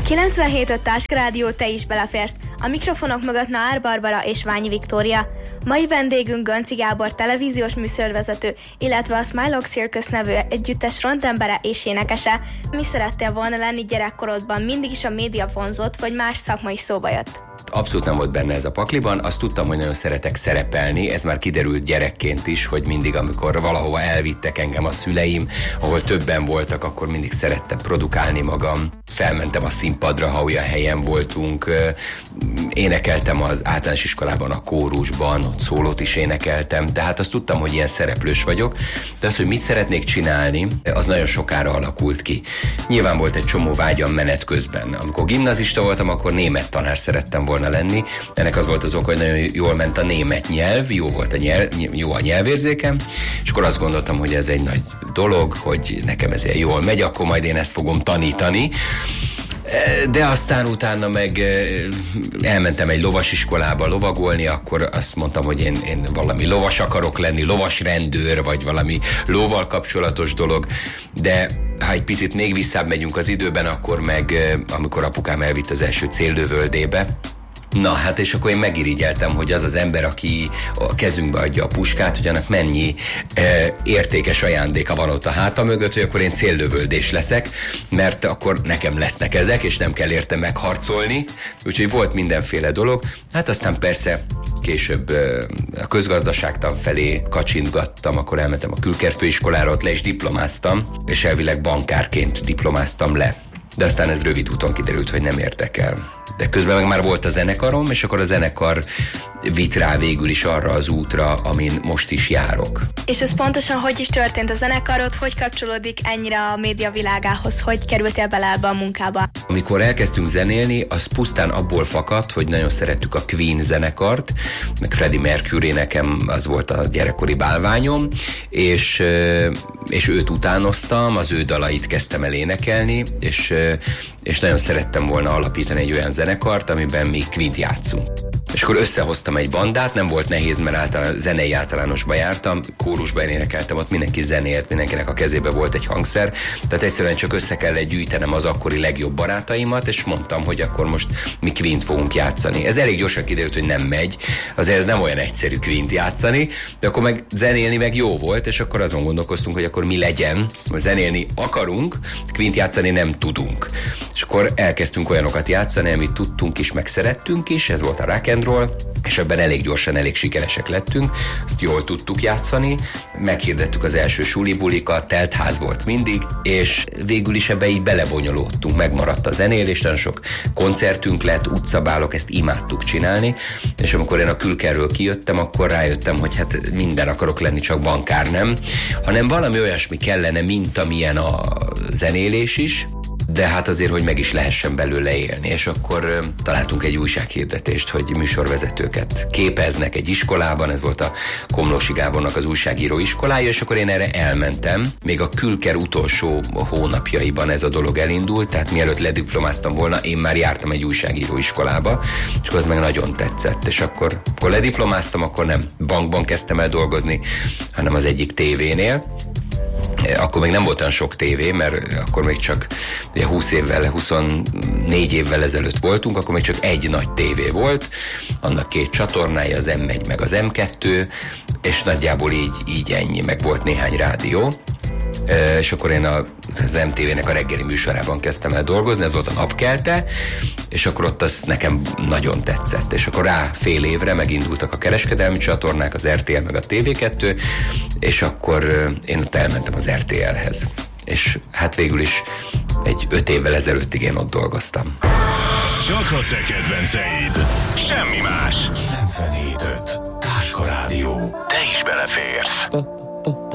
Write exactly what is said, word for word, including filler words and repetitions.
kilencvenhét öt Táska Rádió, te is beleférsz. A mikrofonok mögött Naár Barbara és Ványi Viktória. Mai vendégünk Gönci Gábor, televíziós műsorvezető, illetve a Smile Circus nevű együttes frontembere és énekese. Mi szerettél volna lenni gyerekkorodban? Mindig is a média vonzott, vagy más szakma is szóba jött? Abszolút nem volt benne ez a pakliban, azt tudtam, hogy nagyon szeretek szerepelni, ez már kiderült gyerekként is, hogy mindig, amikor valahova elvittek engem a szüleim, ahol többen voltak, akkor mindig szerettem produkálni magam. Felmentem a színpadra, ha olyan helyen voltunk, énekeltem az általános iskolában a kórusban, ott szólót is énekeltem, tehát azt tudtam, hogy ilyen szereplős vagyok, de az, hogy mit szeretnék csinálni, az nagyon sokára alakult ki. Nyilván volt egy csomó vágyam menet közben. Amikor gimnazista voltam, akkor német tanár szerettem volna lenni. Ennek az volt az oka, hogy nagyon jól ment a német nyelv, jó volt a nyelv, jó a nyelvérzékem, és akkor azt gondoltam, hogy ez egy nagy dolog, hogy nekem ez ilyen jól megy, akkor majd én ezt fogom tanítani. De aztán utána meg elmentem egy lovasiskolába lovagolni, akkor azt mondtam, hogy én, én valami lovas akarok lenni, lovas rendőr, vagy valami lóval kapcsolatos dolog, de ha egy picit még visszább megyünk az időben, akkor meg, amikor apukám elvitt az első céldövöldébe, na hát és akkor én megirigyeltem, hogy az az ember, aki a kezünkbe adja a puskát, hogy annak mennyi e, értékes ajándéka van ott a háta mögött, hogy akkor én céllövöldés leszek, mert akkor nekem lesznek ezek, és nem kell érte megharcolni. Úgyhogy volt mindenféle dolog. Hát aztán persze később e, a közgazdaságtan felé kacsintgattam, akkor elmentem a külkerfőiskolára, ott le is diplomáztam, és elvileg bankárként diplomáztam le. De aztán ez rövid úton kiderült, hogy nem érdekel. De közben meg már volt a zenekarom, és akkor a zenekar vitt rá végül is arra az útra, amin most is járok. És ez pontosan hogy is történt a zenekarod? Hogy kapcsolódik ennyire a média világához? Hogy kerültél bele ebbe a munkába? Amikor elkezdtünk zenélni, az pusztán abból fakadt, hogy nagyon szerettük a Queen zenekart, meg Freddie Mercury, nekem az volt a gyerekkori bálványom, és, és őt utánoztam, az ő dalait kezdtem el énekelni, és, és nagyon szerettem volna alapítani egy olyan zenekart, amiben mi Queen-t játszunk. És akkor összehoztam egy bandát, nem volt nehéz, mert általán, zenei általánosba jártam, kórusba énekeltem, ott mindenki zenélt, mindenkinek a kezébe volt egy hangszer, tehát egyszerűen csak össze kellett gyűjtenem az akkori legjobb barátaimat, és mondtam, hogy akkor most mi Queen-t fogunk játszani. Ez elég gyorsan kiderült, hogy nem megy, azért ez nem olyan egyszerű Queen-t játszani, de akkor meg zenélni meg jó volt, és akkor azon gondolkoztunk, hogy akkor mi legyen, zenélni akarunk, Queen-t játszani nem tudunk. És akkor elkezdtünk olyanokat játszani, amit tudtunk is, meg szerettünk is, ez volt a rock and roll, és ebben elég gyorsan, elég sikeresek lettünk, azt jól tudtuk játszani, meghirdettük az első sulibulikat, telt ház volt mindig, és végül is ebbe így belebonyolódtunk, megmaradt a zenélés, nagyon sok koncertünk lett, utcabálok, ezt imádtuk csinálni, és amikor én a külkerről kijöttem, akkor rájöttem, hogy hát minden akarok lenni, csak bankár nem, hanem valami olyasmi kellene, mint amilyen a zenélés is, de hát azért, hogy meg is lehessen belőle élni, és akkor ö, találtunk egy újsághirdetést, hogy műsorvezetőket képeznek egy iskolában, ez volt a Komlósi Gábornak az újságíró iskolája, és akkor én erre elmentem, még a külker utolsó hónapjaiban ez a dolog elindult, tehát mielőtt lediplomáztam volna, én már jártam egy újságíró iskolába, és az meg nagyon tetszett, és akkor, akkor lediplomáztam, akkor nem bankban kezdtem el dolgozni, hanem az egyik tévénél. Akkor még nem volt olyan sok tévé, mert akkor még csak ugye húsz évvel, huszonnégy évvel ezelőtt voltunk, akkor még csak egy nagy tévé volt, annak két csatornája, az M egy meg az M kettő, és nagyjából így, így ennyi, meg volt néhány rádió. És akkor én az em té vének a reggeli műsorában kezdtem el dolgozni, ez volt a Napkelte, és akkor ott az nekem nagyon tetszett, és akkor rá fél évre megindultak a kereskedelmi csatornák, az er té el meg a té vé kettő, és akkor én ott elmentem az er té elhez, és hát végül is egy öt évvel ezelőttig én ott dolgoztam. Csak a te kedvenceid, semmi más. kilencvenhét öt Táska Rádió, te is beleférsz.